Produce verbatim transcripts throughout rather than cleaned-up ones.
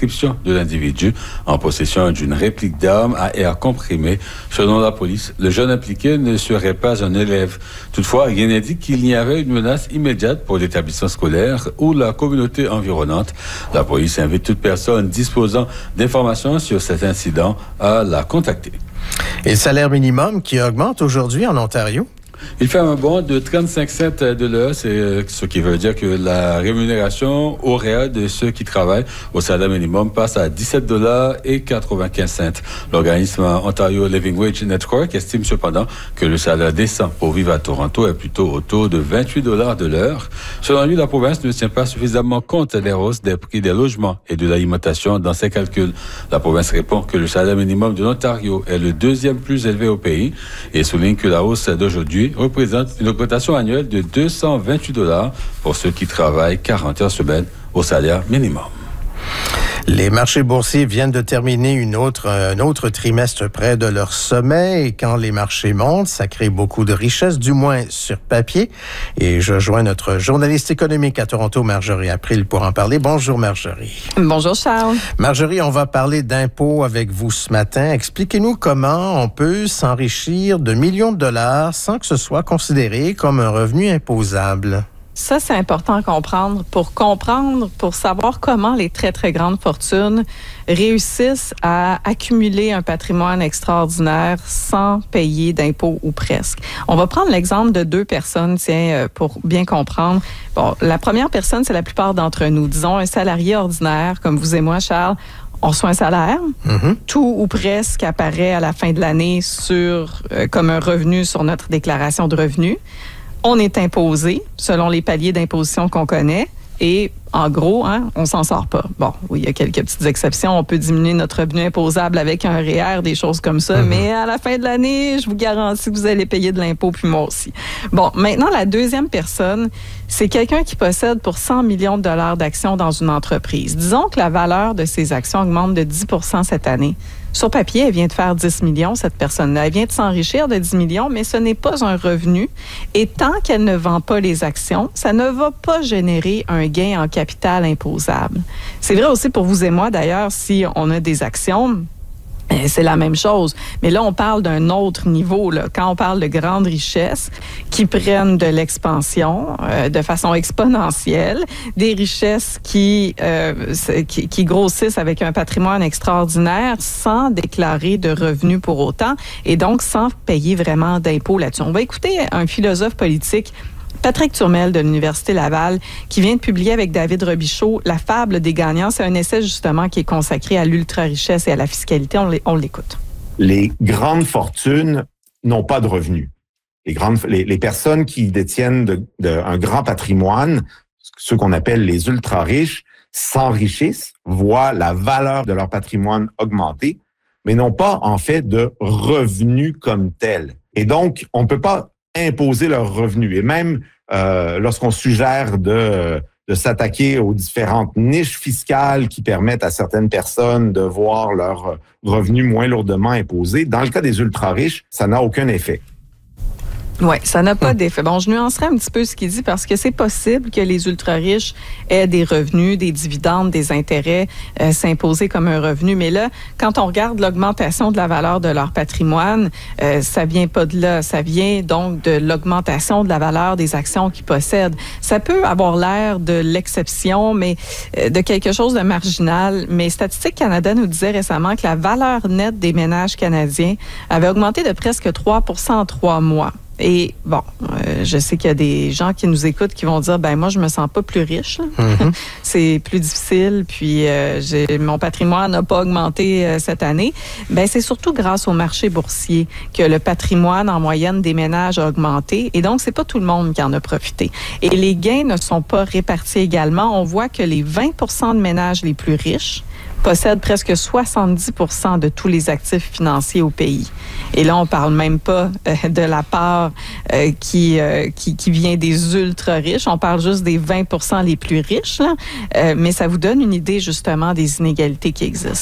description de l'individu en possession d'une réplique d'arme à air comprimé. Selon la police, le jeune impliqué ne serait pas un élève. Toutefois, rien n'indique qu'il n'y avait une menace immédiate pour l'établissement scolaire ou la communauté environnante. La police invite toute personne disposant d'informations sur cet incident à la contacter. Et le salaire minimum qui augmente aujourd'hui en Ontario? Il fait un bond de trente-cinq cents de l'heure, c'est ce qui veut dire que la rémunération horaire de ceux qui travaillent au salaire minimum passe à dix-sept dollars et quatre-vingt-quinze cents. L'organisme Ontario Living Wage Network estime cependant que le salaire décent pour vivre à Toronto est plutôt autour de vingt-huit dollars de l'heure. Selon lui, la province ne tient pas suffisamment compte des hausses des prix des logements et de l'alimentation dans ses calculs. La province répond que le salaire minimum de l'Ontario est le deuxième plus élevé au pays et souligne que la hausse d'aujourd'hui représente une augmentation annuelle de deux cent vingt-huit dollars pour ceux qui travaillent quarante heures semaine au salaire minimum. Les marchés boursiers viennent de terminer une autre, un autre trimestre près de leur sommet et quand les marchés montent, ça crée beaucoup de richesses, du moins sur papier. Et je joins notre journaliste économique à Toronto, Marjorie April, pour en parler. Bonjour Marjorie. Bonjour Charles. Marjorie, on va parler d'impôts avec vous ce matin. Expliquez-nous comment on peut s'enrichir de millions de dollars sans que ce soit considéré comme un revenu imposable. Ça, c'est important à comprendre pour comprendre, pour savoir comment les très, très grandes fortunes réussissent à accumuler un patrimoine extraordinaire sans payer d'impôts ou presque. On va prendre l'exemple de deux personnes, tiens, pour bien comprendre. Bon, la première personne, c'est la plupart d'entre nous. Disons, un salarié ordinaire, comme vous et moi, Charles. On reçoit un salaire, mm-hmm. Tout ou presque apparaît à la fin de l'année sur euh, comme un revenu sur notre déclaration de revenus. On est imposé selon les paliers d'imposition qu'on connaît et en gros, hein, on s'en sort pas. Bon, oui, il y a quelques petites exceptions. On peut diminuer notre revenu imposable avec un R E E R, des choses comme ça, mm-hmm. Mais à la fin de l'année, je vous garantis que vous allez payer de l'impôt, puis moi aussi. Bon, maintenant, la deuxième personne, c'est quelqu'un qui possède pour cent millions de dollars d'actions dans une entreprise. Disons que la valeur de ces actions augmente de dix pour cent cette année. Sur papier, elle vient de faire dix millions, cette personne-là. Elle vient de s'enrichir de dix millions, mais ce n'est pas un revenu. Et tant qu'elle ne vend pas les actions, ça ne va pas générer un gain en capital imposable. C'est vrai aussi pour vous et moi, d'ailleurs, si on a des actions, c'est la même chose. Mais là, on parle d'un autre niveau. Là. Quand on parle de grandes richesses qui prennent de l'expansion euh, de façon exponentielle, des richesses qui, euh, qui, qui grossissent avec un patrimoine extraordinaire sans déclarer de revenus pour autant et donc sans payer vraiment d'impôts là-dessus. On va écouter un philosophe politique, Patrick Turmel de l'Université Laval, qui vient de publier avec David Robichaud La fable des gagnants. C'est un essai justement qui est consacré à l'ultra-richesse et à la fiscalité. On, on l'écoute. Les grandes fortunes n'ont pas de revenus. Les, grandes, les, les personnes qui détiennent de, de, un grand patrimoine, ceux qu'on appelle les ultra-riches, s'enrichissent, voient la valeur de leur patrimoine augmenter, mais n'ont pas en fait de revenus comme tels. Et donc, on ne peut pas imposer leurs revenus. Et même euh, lorsqu'on suggère de, de s'attaquer aux différentes niches fiscales qui permettent à certaines personnes de voir leurs revenus moins lourdement imposés, dans le cas des ultra-riches, ça n'a aucun effet. Oui, ça n'a pas d'effet. Bon, je nuancerai un petit peu ce qu'il dit parce que c'est possible que les ultra-riches aient des revenus, des dividendes, des intérêts euh, s'imposer comme un revenu. Mais là, quand on regarde l'augmentation de la valeur de leur patrimoine, euh, ça vient pas de là. Ça vient donc de l'augmentation de la valeur des actions qu'ils possèdent. Ça peut avoir l'air de l'exception, mais euh, de quelque chose de marginal. Mais Statistique Canada nous disait récemment que la valeur nette des ménages canadiens avait augmenté de presque trois pour cent en trois mois. Et bon, euh, je sais qu'il y a des gens qui nous écoutent qui vont dire, ben moi, je me sens pas plus riche. Mm-hmm. C'est plus difficile, puis euh, j'ai, mon patrimoine n'a pas augmenté euh, cette année. Ben c'est surtout grâce au marché boursier que le patrimoine en moyenne des ménages a augmenté. Et donc, c'est pas tout le monde qui en a profité. Et les gains ne sont pas répartis également. On voit que les vingt pour cent de ménages les plus riches possède presque soixante-dix pour cent de tous les actifs financiers au pays. Et là, on parle même pas euh, de la part euh, qui, euh, qui qui vient des ultra-riches. On parle juste des vingt pour cent les plus riches. Là. Euh, mais ça vous donne une idée, justement, des inégalités qui existent. Là.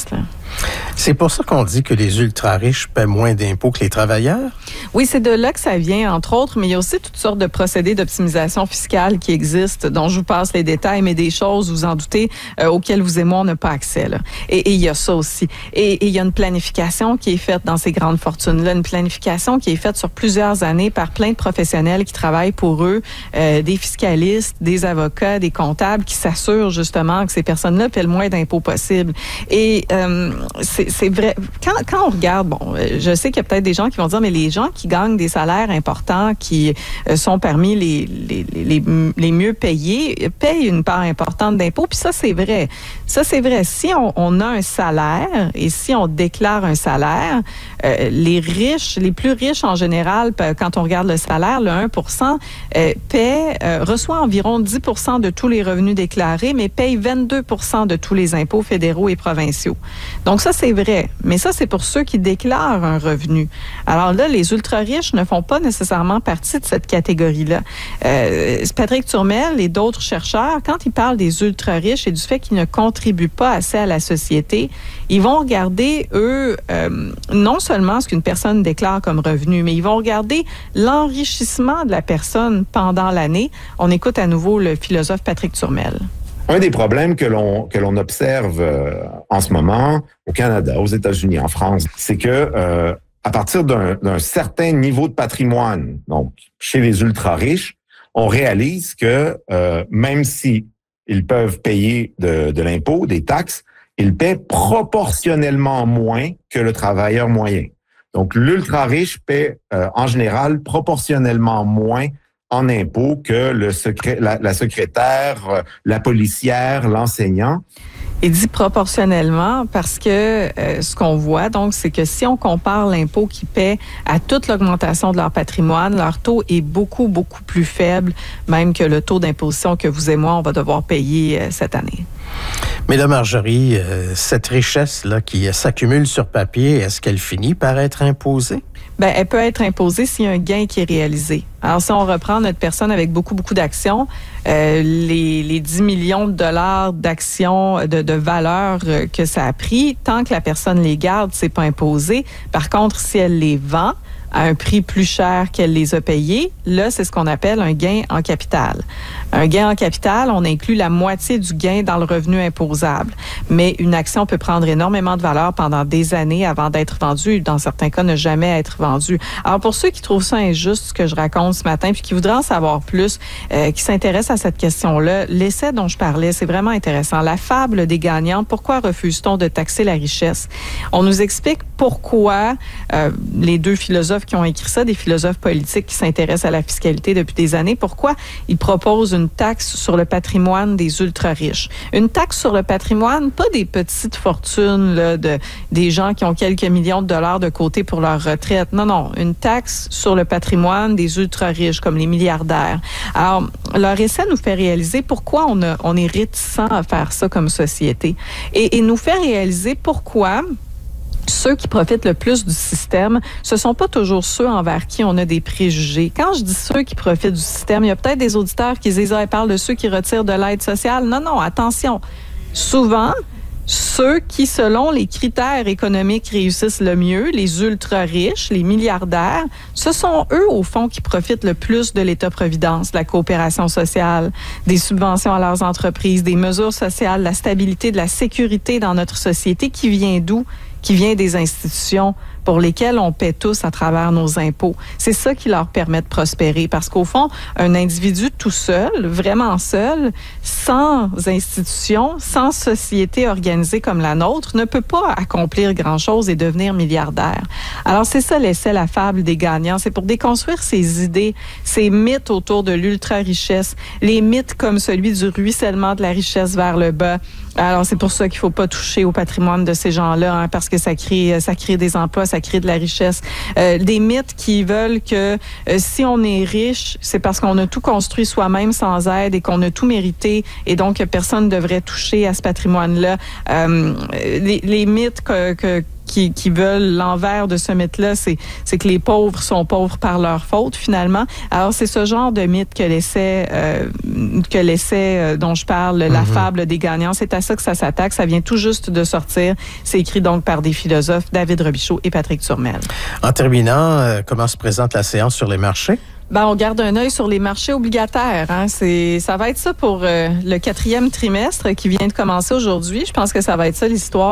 C'est pour ça qu'on dit que les ultra-riches paient moins d'impôts que les travailleurs? Oui, c'est de là que ça vient, entre autres, mais il y a aussi toutes sortes de procédés d'optimisation fiscale qui existent, dont je vous passe les détails, mais des choses, vous en doutez, euh, auxquelles vous et moi, on n'a pas accès. Là. Et, et il y a ça aussi. Et, et il y a une planification qui est faite dans ces grandes fortunes-là, une planification qui est faite sur plusieurs années par plein de professionnels qui travaillent pour eux, euh, des fiscalistes, des avocats, des comptables, qui s'assurent justement que ces personnes-là paient le moins d'impôts possible. Et euh, c'est, c'est vrai, quand, quand on regarde, bon, je sais qu'il y a peut-être des gens qui vont dire, mais les gens qui gagnent des salaires importants, qui euh, sont parmi les, les, les, les mieux payés, payent une part importante d'impôts. Puis ça, c'est vrai. Ça, c'est vrai. Si on, on a un salaire et si on déclare un salaire, euh, les riches, les plus riches en général, quand on regarde le salaire, le un pour cent, euh, paie, euh, reçoit environ dix pour cent de tous les revenus déclarés, mais paye vingt-deux pour cent de tous les impôts fédéraux et provinciaux. Donc ça, c'est vrai. Mais ça, c'est pour ceux qui déclarent un revenu. Alors là, les ultra-riches ne font pas nécessairement partie de cette catégorie-là. Euh, Patrick Turmel et d'autres chercheurs, quand ils parlent des ultra-riches et du fait qu'ils ne contribuent pas assez à la société, ils vont regarder, eux, euh, non seulement ce qu'une personne déclare comme revenu, mais ils vont regarder l'enrichissement de la personne pendant l'année. On écoute à nouveau le philosophe Patrick Turmel. Un des problèmes que l'on que l'on observe euh, en ce moment au Canada, aux États-Unis, en France, c'est que euh, à partir d'un, d'un certain niveau de patrimoine, donc chez les ultra-riches, on réalise que euh, même si ils peuvent payer de, de l'impôt, des taxes, ils paient proportionnellement moins que le travailleur moyen. Donc, l'ultra-riche paie euh, en général proportionnellement moins en impôts que le secré- la, la secrétaire, la policière, l'enseignant. Il dit proportionnellement parce que euh, ce qu'on voit, donc, c'est que si on compare l'impôt qu'ils paient à toute l'augmentation de leur patrimoine, leur taux est beaucoup, beaucoup plus faible, même que le taux d'imposition que vous et moi, on va devoir payer euh, cette année. Mesdames Marjorie, euh, cette richesse-là qui s'accumule sur papier, est-ce qu'elle finit par être imposée? Bien, elle peut être imposée s'il y a un gain qui est réalisé. Alors, si on reprend notre personne avec beaucoup, beaucoup d'actions, euh, les, les dix millions de dollars d'actions, de, de valeur que ça a pris, tant que la personne les garde, c'est pas imposé. Par contre, si elle les vend à un prix plus cher qu'elle les a payés, là, c'est ce qu'on appelle un gain en capital. Un gain en capital, on inclut la moitié du gain dans le revenu imposable. Mais une action peut prendre énormément de valeur pendant des années avant d'être vendue, dans certains cas, ne jamais être vendue. Alors, pour ceux qui trouvent ça injuste, ce que je raconte ce matin, puis qui voudraient en savoir plus, euh, qui s'intéressent à cette question-là, l'essai dont je parlais, c'est vraiment intéressant. La fable des gagnants, pourquoi refuse-t-on de taxer la richesse? On nous explique pourquoi euh, les deux philosophes qui ont écrit ça, des philosophes politiques qui s'intéressent à la fiscalité depuis des années, pourquoi ils proposent une taxe sur le patrimoine des ultra-riches. Une taxe sur le patrimoine, pas des petites fortunes là, de, des gens qui ont quelques millions de dollars de côté pour leur retraite. Non, non, une taxe sur le patrimoine des ultra-riches, comme les milliardaires. Alors, leur essai nous fait réaliser pourquoi on, a, on est réticent à faire ça comme société et, et nous fait réaliser pourquoi ceux qui profitent le plus du système, ce sont pas toujours ceux envers qui on a des préjugés. Quand je dis ceux qui profitent du système, il y a peut-être des auditeurs qui disent, ah, ils parlent de ceux qui retirent de l'aide sociale. Non, non, attention. Souvent, ceux qui, selon les critères économiques, réussissent le mieux, les ultra-riches, les milliardaires, ce sont eux, au fond, qui profitent le plus de l'État-providence, de la coopération sociale, des subventions à leurs entreprises, des mesures sociales, de la stabilité, de la sécurité dans notre société, qui vient d'où? Qui vient des institutions pour lesquelles on paie tous à travers nos impôts. C'est ça qui leur permet de prospérer parce qu'au fond, un individu tout seul, vraiment seul, sans institutions, sans société organisée comme la nôtre, ne peut pas accomplir grand-chose et devenir milliardaire. Alors c'est ça l'essai, la fable des gagnants, c'est pour déconstruire ces idées, ces mythes autour de l'ultra-richesse, les mythes comme celui du ruissellement de la richesse vers le bas. Alors, c'est pour ça qu'il faut pas toucher au patrimoine de ces gens-là, hein, parce que ça crée, ça crée des emplois, ça crée de la richesse. Euh, des mythes qui veulent que euh, si on est riche, c'est parce qu'on a tout construit soi-même sans aide et qu'on a tout mérité et donc personne ne devrait toucher à ce patrimoine-là. Euh, les, les mythes que, que qui, qui veulent l'envers de ce mythe-là, c'est, c'est que les pauvres sont pauvres par leur faute, finalement. Alors, c'est ce genre de mythe que l'essai, euh, que l'essai euh, dont je parle, mm-hmm. la fable des gagnants, c'est à ça que ça s'attaque. Ça vient tout juste de sortir. C'est écrit donc par des philosophes, David Robichaud et Patrick Turmel. En terminant, euh, comment se présente la séance sur les marchés? Ben, on garde un œil sur les marchés obligataires. Hein. C'est, ça va être ça pour euh, le quatrième trimestre qui vient de commencer aujourd'hui. Je pense que ça va être ça l'histoire.